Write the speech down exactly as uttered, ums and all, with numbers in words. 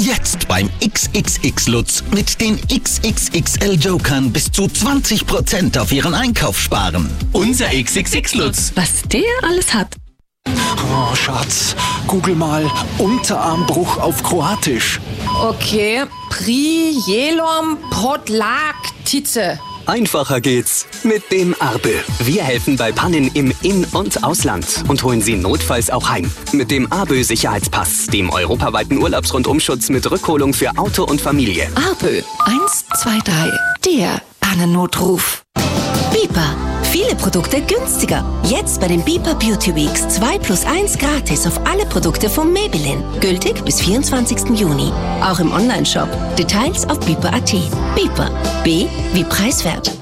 Jetzt beim X X X Lutz mit den X X X L Jokern bis zu zwanzig Prozent auf Ihren Einkauf sparen. Unser X X X Lutz. Was der alles hat. Oh, Schatz, google mal Unterarmbruch auf Kroatisch. Okay, Prijelom Podlaktice. Einfacher geht's mit dem Arbe. Wir helfen bei Pannen im In- und Ausland und holen Sie notfalls auch heim. Mit dem Arbe Sicherheitspass, dem europaweiten Urlaubsrundumschutz mit Rückholung für Auto und Familie. Arbe, eins, zwei, drei, der Pannennotruf. Beeper. Viele Produkte günstiger. Jetzt bei den Beeper Beauty Weeks zwei plus eins gratis auf alle Produkte von Maybelline. Gültig bis vierundzwanzigsten Juni. Auch im Onlineshop. Details auf beeper punkt at. Beeper. B wie preiswert.